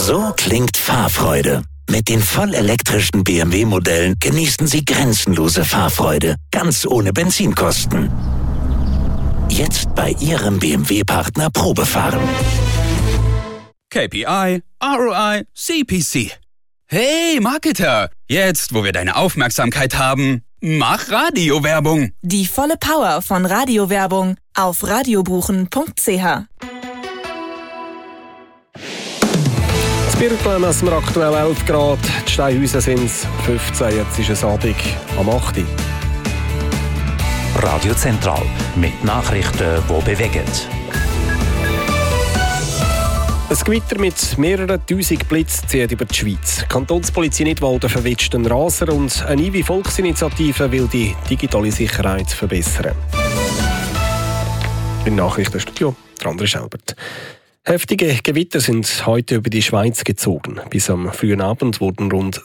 So klingt Fahrfreude. Mit den vollelektrischen BMW-Modellen genießen Sie grenzenlose Fahrfreude, ganz ohne Benzinkosten. Jetzt bei Ihrem BMW-Partner Probefahren. KPI, ROI, CPC. Hey Marketer, jetzt wo wir deine Aufmerksamkeit haben, mach Radiowerbung. Die volle Power von Radiowerbung auf radiobuchen.ch. Das Birklein messen wir aktuell 11 Grad, die Steinhäuser sind es 15, jetzt ist es Abend am 8. Radio Zentral mit Nachrichten, die bewegen. Ein Gewitter mit mehreren tausend Blitzen zieht über die Schweiz. Die Kantonspolizei Nidwalden verwitscht einen Raser und eine neue Volksinitiative will die digitale Sicherheit verbessern. Im Nachrichtenstudio, André Schelbert. Heftige Gewitter sind heute über die Schweiz gezogen. Bis am frühen Abend wurden rund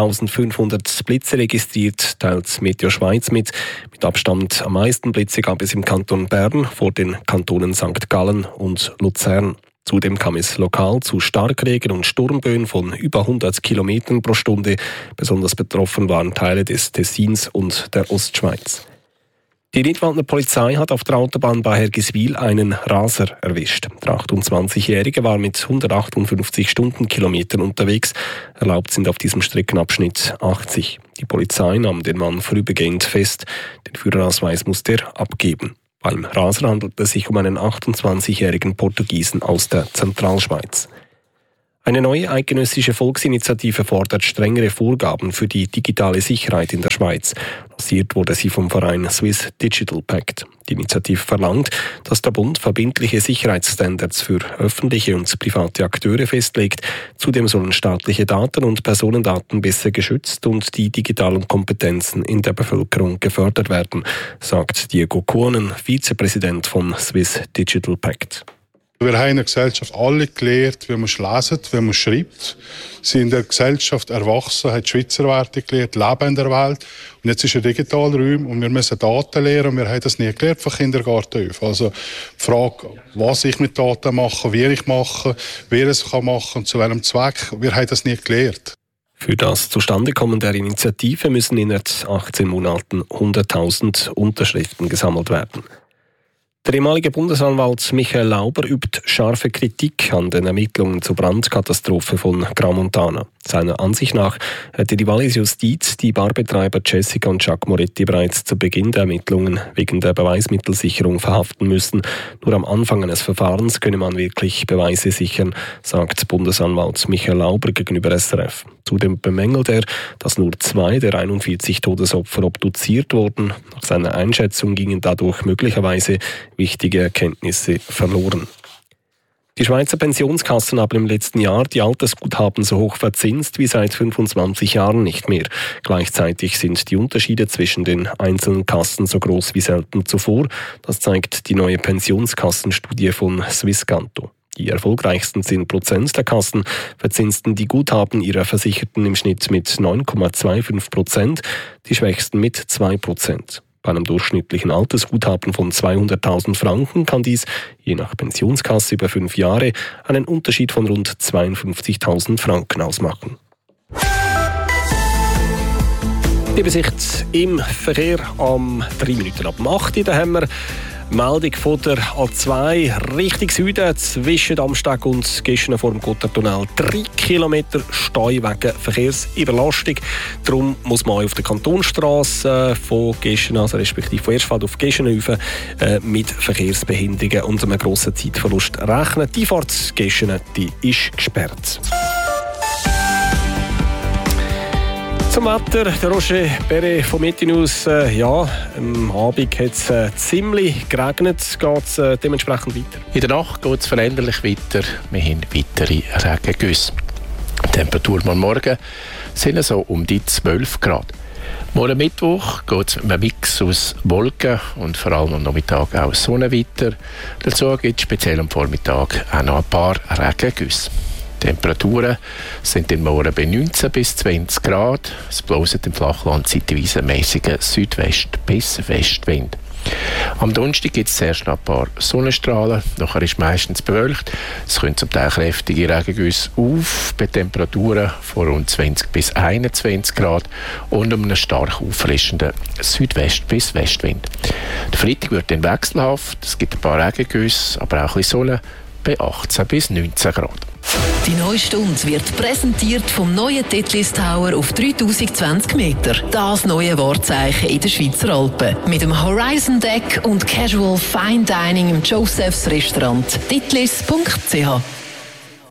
7.500 Blitze registriert, teilt Meteo Schweiz mit. Mit Abstand am meisten Blitze gab es im Kanton Bern, vor den Kantonen St. Gallen und Luzern. Zudem kam es lokal zu Starkregen und Sturmböen von über 100 km pro Stunde. Besonders betroffen waren Teile des Tessins und der Ostschweiz. Die Nidwalder Polizei hat auf der Autobahn bei Hergiswil einen Raser erwischt. Der 28-Jährige war mit 158 Stundenkilometern unterwegs. Erlaubt sind auf diesem Streckenabschnitt 80. Die Polizei nahm den Mann vorübergehend fest. Den Führerausweis musste er abgeben. Beim Raser handelt es sich um einen 28-jährigen Portugiesen aus der Zentralschweiz. Eine neue eidgenössische Volksinitiative fordert strengere Vorgaben für die digitale Sicherheit in der Schweiz. Lanciert wurde sie vom Verein Swiss Digital Pact. Die Initiative verlangt, dass der Bund verbindliche Sicherheitsstandards für öffentliche und private Akteure festlegt. Zudem sollen staatliche Daten und Personendaten besser geschützt und die digitalen Kompetenzen in der Bevölkerung gefördert werden, sagt Diego Kuonen, Vizepräsident von Swiss Digital Pact. Wir haben in der Gesellschaft alle gelernt, wie man lesen, wie man schreibt. Sie sind in der Gesellschaft erwachsen, haben die Schweizer Werte gelernt, leben in der Welt. Und jetzt ist ein digitaler Raum und wir müssen Daten lernen. Und wir haben das nie gelernt von Kindergarten auf. Also die Frage, was ich mit Daten mache, wie ich mache, wer es machen kann und zu welchem Zweck, wir haben das nie gelernt. Für das Zustandekommen der Initiative müssen innerhalb 18 Monaten 100.000 Unterschriften gesammelt werden. Der ehemalige Bundesanwalt Michael Lauber übt scharfe Kritik an den Ermittlungen zur Brandkatastrophe von Graumontana. Seiner Ansicht nach hätte die Walliser Justiz die Barbetreiber Jessica und Jacques Moretti bereits zu Beginn der Ermittlungen wegen der Beweismittelsicherung verhaften müssen. Nur am Anfang eines Verfahrens könne man wirklich Beweise sichern, sagt Bundesanwalt Michael Lauber gegenüber SRF. Zudem bemängelt er, dass nur 2 der 41 Todesopfer obduziert wurden. Nach seiner Einschätzung gingen dadurch möglicherweise wichtige Erkenntnisse verloren. Die Schweizer Pensionskassen haben im letzten Jahr die Altersguthaben so hoch verzinst wie seit 25 Jahren nicht mehr. Gleichzeitig sind die Unterschiede zwischen den einzelnen Kassen so groß wie selten zuvor. Das zeigt die neue Pensionskassenstudie von Swisscanto. Die erfolgreichsten 10% der Kassen verzinsten die Guthaben ihrer Versicherten im Schnitt mit 9,25%, die schwächsten mit 2%. Bei einem durchschnittlichen Altersguthaben von 200.000 Franken kann dies, je nach Pensionskasse über 5 Jahre, einen Unterschied von rund 52.000 Franken ausmachen. Die Übersicht im Verkehr am 3 Minuten ab 8. Da haben wir Meldung von der A2 Richtung Süden zwischen Amsteg und Geschen vor dem Gotthardtunnel. 3 Kilometer Stau wegen Verkehrsüberlastung. Darum muss man auf der Kantonstrasse von Geschen, also respektive von Erstfeld auf Geschen rauf, mit Verkehrsbehinderungen und einem grossen Zeitverlust rechnen. Die Fahrt Geschen, die ist gesperrt. Zum Wetter, der Roger Perret von Metinus. Am Abend hat es ziemlich geregnet. Geht es dementsprechend weiter? In der Nacht geht es veränderlich weiter. Wir haben weitere Regengüsse. Die Temperatur morgen sind so um die 12 Grad. Morgen Mittwoch geht es mit einem Mix aus Wolken und vor allem am Nachmittag auch Sonne weiter. Dazu gibt es speziell am Vormittag auch noch ein paar Regengüsse. Die Temperaturen sind im Morgen bei 19 bis 20 Grad. Es bläst im Flachland zeitweise mäßiger Südwest- bis Westwind. Am Donnerstag gibt es zuerst noch ein paar Sonnenstrahlen, nachher ist meistens bewölkt. Es können zum Teil kräftige Regengüsse auf, bei Temperaturen von rund 20 bis 21 Grad und einem stark auffrischenden Südwest- bis Westwind. Der Freitag wird dann wechselhaft, es gibt ein paar Regengüsse, aber auch ein bisschen Sonne bei 18 bis 19 Grad. Die neue Stunde wird präsentiert vom neuen Titlis Tower auf 3020 Meter. Das neue Wahrzeichen in den Schweizer Alpen. Mit dem Horizon Deck und Casual Fine Dining im Josephs Restaurant. titlis.ch